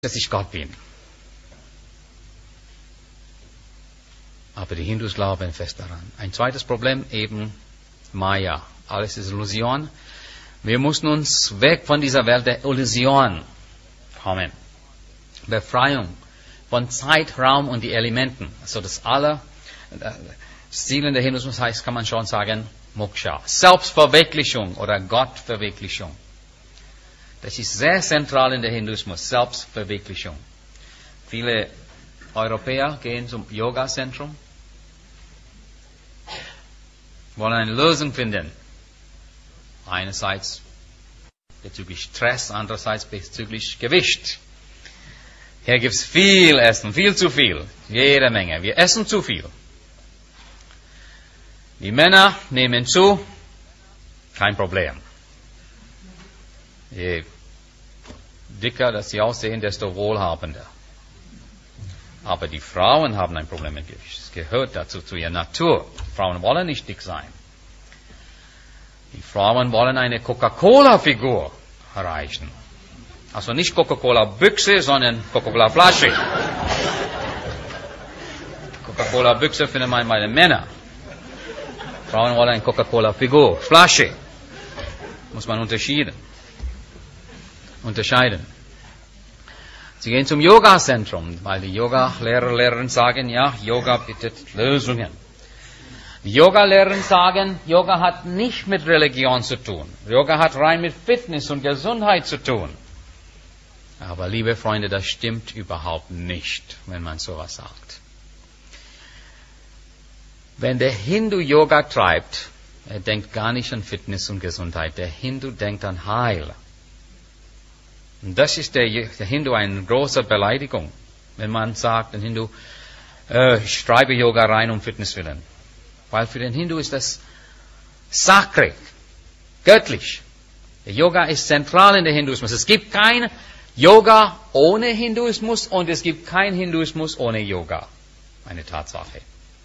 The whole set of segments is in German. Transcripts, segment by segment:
dass ich Gott bin. Aber die Hindus glauben fest daran. Ein zweites Problem eben Maya. Alles ist Illusion. Wir mussten uns weg von dieser Welt der Illusion kommen. Befreiung von Zeit, Raum und die Elementen. Also das Ziel in der Hinduismus heißt, kann man schon sagen, Moksha. Selbstverwirklichung oder Gottverwirklichung. Das ist sehr zentral in der Hinduismus, Selbstverwirklichung. Viele Europäer gehen zum Yoga-Zentrum, wollen eine Lösung finden. Einerseits bezüglich Stress, andererseits bezüglich Gewicht. Hier gibt es viel Essen, viel zu viel, jede Menge. Wir essen zu viel. Die Männer nehmen zu, kein Problem. Je dicker dass sie aussehen, desto wohlhabender. Aber die Frauen haben ein Problem mit Gewicht. Es gehört dazu, zu ihrer Natur. Frauen wollen nicht dick sein. Die Frauen wollen eine Coca-Cola-Figur erreichen. Also nicht Coca-Cola-Büchse, sondern Coca-Cola-Flasche. Coca-Cola-Büchse findet man bei den Männern. Frauen wollen eine Coca-Cola-Figur, Flasche. Muss man unterscheiden. Sie gehen zum Yoga-Zentrum, weil die Yoga-Lehrerinnen sagen, ja, Yoga bietet Lösungen. Die Yoga-Lehrerinnen sagen, Yoga hat nicht mit Religion zu tun. Yoga hat rein mit Fitness und Gesundheit zu tun. Aber liebe Freunde, das stimmt überhaupt nicht, wenn man sowas sagt. Wenn der Hindu Yoga treibt, er denkt gar nicht an Fitness und Gesundheit. Der Hindu denkt an Heil. Und das ist der Hindu eine große Beleidigung, wenn man sagt, der Hindu, ich treibe Yoga rein um Fitness willen. Weil für den Hindu ist das sacred, göttlich. Der Yoga ist zentral in der Hinduismus. Es gibt kein Yoga ohne Hinduismus und es gibt kein Hinduismus ohne Yoga. Eine Tatsache.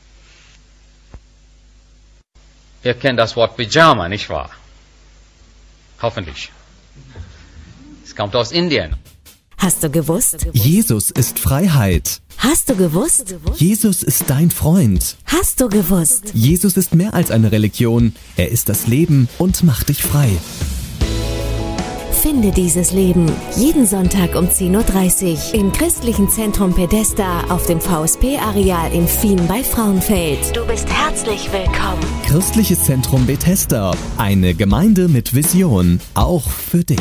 Ihr kennt das Wort Pyjama, nicht wahr? Hoffentlich. Es kommt aus Indien. Hast du gewusst? Jesus ist Freiheit. Hast du gewusst? Jesus ist dein Freund. Hast du gewusst? Jesus ist mehr als eine Religion. Er ist das Leben und macht dich frei. Finde dieses Leben jeden Sonntag um 10.30 Uhr im Christlichen Zentrum Pedesta auf dem VSP-Areal in Fien bei Frauenfeld. Du bist herzlich willkommen. Christliches Zentrum Bethesda. Eine Gemeinde mit Vision. Auch für dich.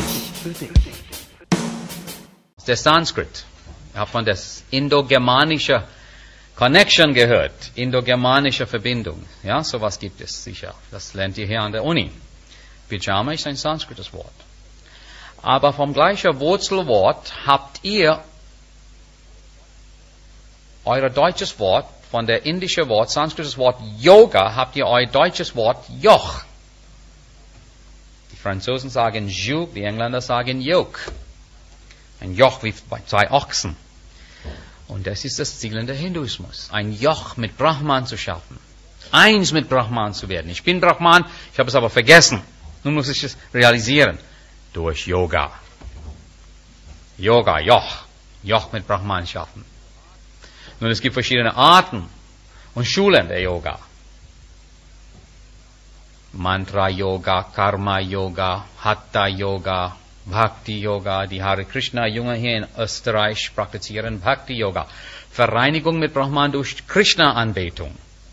Der Sanskrit. Ich habe von der indogermanischen Connection gehört. Indogermanische Verbindung. Ja, sowas gibt es sicher. Das lernt ihr hier an der Uni. Pyjama ist ein sanskrites Wort. Aber vom gleichen Wurzelwort habt ihr euer deutsches Wort, von der indischen Wort, sanskrites Wort Yoga, habt ihr euer deutsches Wort Joch. Die Franzosen sagen Joug, die Engländer sagen Yoke. Ein Joch wie bei zwei Ochsen. Und das ist das Ziel in der Hinduismus. Ein Joch mit Brahman zu schaffen. Eins mit Brahman zu werden. Ich bin Brahman, ich habe es aber vergessen. Nun muss ich es realisieren. Durch Yoga. Yoga, Joch. Joch mit Brahman schaffen. Nun, es gibt verschiedene Arten und Schulen der Yoga. Mantra-Yoga, Karma-Yoga, Hatha-Yoga, Bhakti-Yoga. Die Hare Krishna-Jünger hier in Österreich praktizieren Bhakti-Yoga. Vereinigung mit Brahman durch Krishna-Anbetung.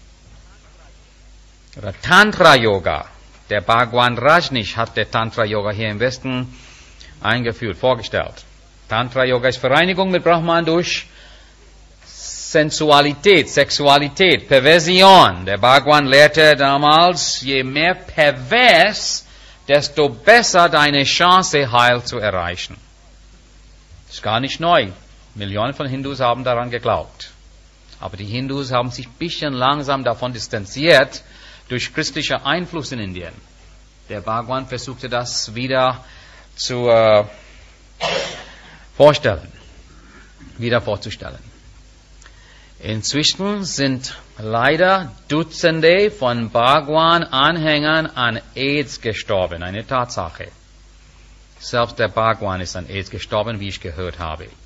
Oder Tantra-Yoga. Der Bhagwan Rajneesh hat der Tantra-Yoga hier im Westen eingeführt, vorgestellt. Tantra-Yoga ist Vereinigung mit Brahman durch Sensualität, Sexualität, Perversion. Der Bhagwan lehrte damals, je mehr pervers, desto besser deine Chance, Heil zu erreichen. Das ist gar nicht neu. Millionen von Hindus haben daran geglaubt. Aber die Hindus haben sich ein bisschen langsam davon distanziert, durch christlicher Einfluss in Indien. Der Bhagwan versuchte das wieder zu vorzustellen. Inzwischen sind leider Dutzende von Bhagwan-Anhängern an AIDS gestorben. Eine Tatsache. Selbst der Bhagwan ist an AIDS gestorben, wie ich gehört habe.